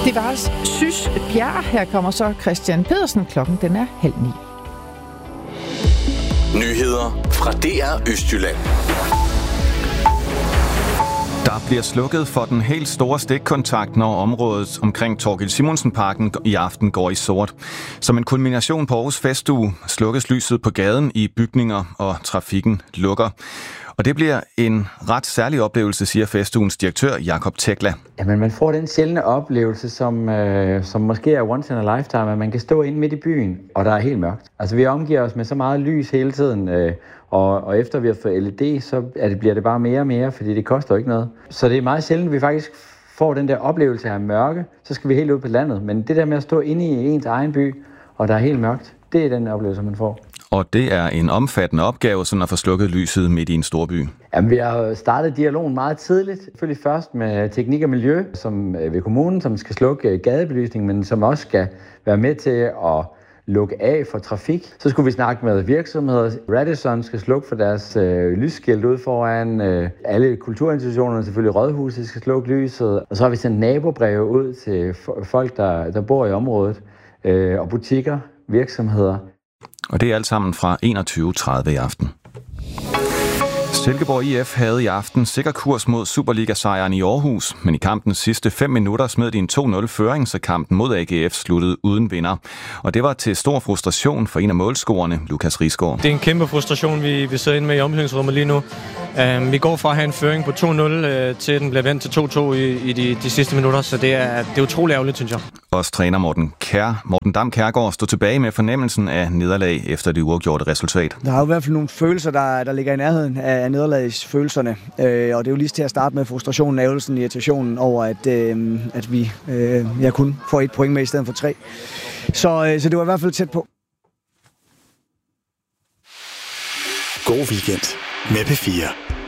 Det var Sys Bjerre. Her kommer så Christian Pedersen. Klokken den er 8:30. Nyheder fra DR Østjylland. Der bliver slukket for den helt store stikkontakt, når området omkring Thorkild Simonsen-parken i aften går i sort. Som en kulmination på Aarhus Festuge slukkes lyset på gaden i bygninger, og trafikken lukker. Og det bliver en ret særlig oplevelse, siger festugens direktør Jakob Tekla. Jamen, man får den sjældne oplevelse, som måske er once in a lifetime, at man kan stå inde midt i byen, og der er helt mørkt. Altså, vi omgiver os med så meget lys hele tiden, og efter vi har fået LED, så bliver det bare mere og mere, fordi det koster jo ikke noget. Så det er meget sjældent, at vi faktisk får den der oplevelse af mørke, så skal vi helt ud på landet. Men det der med at stå inde i ens egen by, og der er helt mørkt, det er den oplevelse, man får. Og det er en omfattende opgave, sådan at få slukket lyset midt i en storby. Jamen, vi har startet dialogen meget tidligt. Selvfølgelig først med teknik og miljø, som ved kommunen, som skal slukke gadebelysning, men som også skal være med til at lukke af for trafik. Så skulle vi snakke med virksomheder. Radisson skal slukke for deres lysskilt ud foran. Alle kulturinstitutionerne, selvfølgelig Rådhuset, skal slukke lyset. Og så har vi sendt nabobreve ud til folk, der bor i området, og butikker, virksomheder. Og det er alt sammen fra 21:30 i aften. Silkeborg IF havde i aften sikker kurs mod Superliga-sejren i Aarhus, men i kampens sidste 5 minutter smed de en 2-0-føring, så kampen mod AGF sluttede uden vinder. Og det var til stor frustration for en af målscorerne, Lukas Risgaard. Det er en kæmpe frustration, vi sidder inde med i omklædningsrummet lige nu. Vi går fra at have en føring på 2-0 til den bliver vendt til 2-2 i de sidste minutter, så det er utroligt ærgerligt, synes jeg. Også træner Morten Dam Kjærgaard stod tilbage med fornemmelsen af nederlag efter det uafgjorte resultat. Der er jo i hvert fald nogle følelser, der ligger i nærheden af nederlagsfølelserne, og det er jo lige til at starte med frustrationen, ærgelsen, irritationen over, at jeg kun får 1 point med i stedet for 3. Så det var i hvert fald tæt på. God weekend med P4.